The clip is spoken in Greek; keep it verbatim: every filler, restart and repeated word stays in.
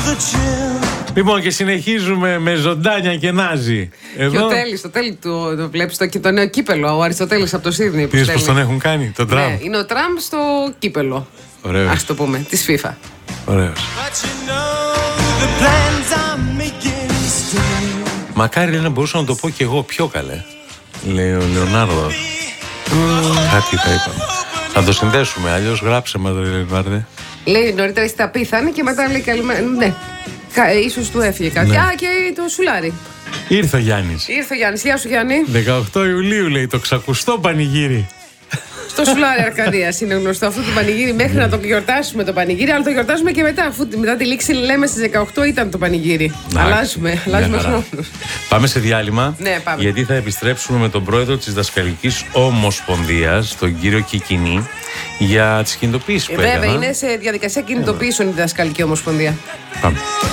Λοιπόν, και συνεχίζουμε με Ζωντάνια και Νάζι. Εδώ... Και ο Τέλης, το Τέλη του το βλέπεις το, το νέο κύπελο, ο Αριστοτέλης από το Σίδνεϊ. Είδες πως τον έχουν κάνει, τον Τραμπ. Ναι, είναι ο Τραμπ στο κύπελο. Ωραίος. Ας το πούμε, της FIFA. Ωραίος. Μακάρι να μπορούσα να το πω κι εγώ πιο καλέ, λέει ο Λεωνάρδο. Κάτι θα είπαμε. Θα το συνδέσουμε, αλλιώς γράψε μας, Λεωνάρδε. Λέει νωρίτερα είστε απίθανοι και μετά λέει καλημέρα. Ναι, ίσως του έφυγε κάτι. Ναι. Α, και το σουλάρι. Ήρθε ο Γιάννης. Ήρθε ο Γιάννης. Γεια σου, Γιάννη. δεκαοκτώ Ιουλίου λέει το ξακουστό πανηγύρι. Στο σουλάρι Αρκαδίας είναι γνωστό αυτό το πανηγύρι. Μέχρι να το γιορτάσουμε το πανηγύρι, αλλά το γιορτάζουμε και μετά. Αφού μετά τη λήξη λέμε στις δεκαοκτώ ήταν το πανηγύρι. Να, αλλάζουμε, αλλάζουμε χρόνους. Πάμε σε διάλειμμα. Ναι, πάμε. Γιατί θα επιστρέψουμε με τον πρόεδρο της Δασκαλικής Ομοσπονδίας, τον κύριο Κικινή, για τις κινητοποιήσεις που Βέβαια, έκανα. είναι σε διαδικασία κινητοποιήσεων η Δασκαλική Ομοσπονδία. Πάμε.